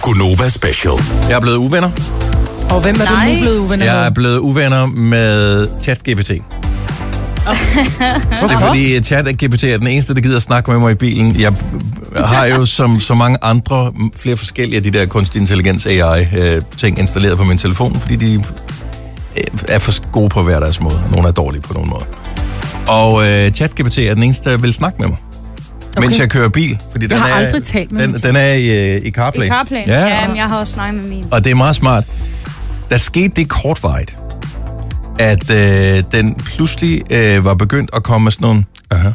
Gunova Special. Jeg er blevet uvenner. Og hvem er du nu blevet uvenner med? Jeg er blevet uvenner med ChatGPT. Det er fordi ChatGPT er den eneste, der gider at snakke med mig i bilen. Jeg har jo som så mange andre, flere forskellige af de der kunstig intelligens AI-ting installeret på min telefon, fordi de er for gode på hver deres måde. Nogle er dårlige på nogle måder. Og ChatGPT er den eneste, der vil snakke med mig. Okay. Mens jeg kører bil. Fordi jeg har aldrig talt med den er i CarPlay. I CarPlay? Ja, men jeg har også snakket med min. Og det er meget smart. Der skete det kortvarigt, at den pludselig var begyndt at komme med sådan nogle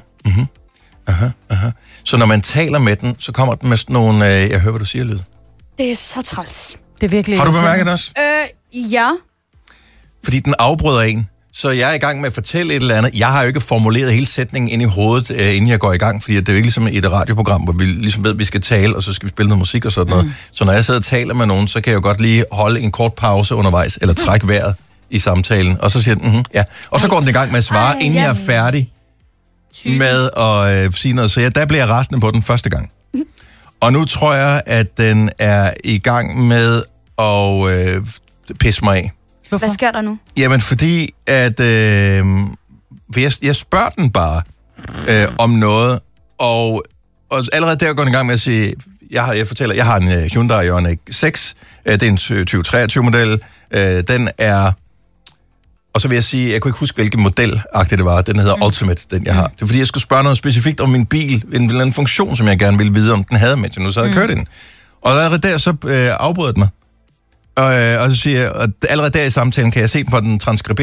Så når man taler med den, så kommer den med sådan nogle, jeg hører, hvad du siger, lyd. Det er så træls. Det er virkelig. Har du bemærket det også? Ja. Fordi den afbryder en. Så jeg er i gang med at fortælle et eller andet. Jeg har jo ikke formuleret hele sætningen ind i hovedet, inden jeg går i gang, fordi det er jo ikke ligesom i et radioprogram, hvor vi ligesom ved, at vi skal tale, og så skal vi spille noget musik og sådan noget. Så når jeg sidder og taler med nogen, så kan jeg jo godt lige holde en kort pause undervejs, eller trække vejret i samtalen, og så siger den, ja. Og så går den i gang med at svare, inden jeg er færdig med at sige noget. Så der bliver jeg rasende på den første gang. Og nu tror jeg, at den er i gang med at pisse mig af. Hvorfor? Hvad sker der nu? Jamen, fordi at jeg spørger den bare om noget, og allerede der går den i gang med at sige, jeg fortæller, jeg har en Hyundai Ioniq 6, det er en 2023-model, den er, og så vil jeg sige, jeg kunne ikke huske, hvilken modelagtigt det var, den hedder Ultimate, den jeg har. Det er fordi, jeg skulle spørge noget specifikt om min bil, en eller anden funktion, som jeg gerne ville vide, om den havde, mens jeg nu så havde kørt den. Og allerede der, så afbrød den mig. Og så siger jeg, og allerede der i samtalen kan jeg se på den transkriberer